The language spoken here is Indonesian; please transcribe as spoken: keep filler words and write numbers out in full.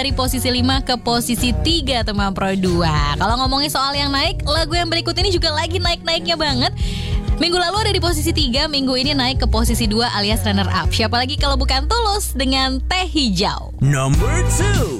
dari posisi lima ke posisi tiga teman Pro dua. Kalau ngomongin soal yang naik, lagu yang berikut ini juga lagi naik-naiknya banget. Minggu lalu ada di posisi tiga, minggu ini naik ke posisi dua alias runner up. Siapa lagi kalau bukan Tulus dengan Teh Hijau. Number two.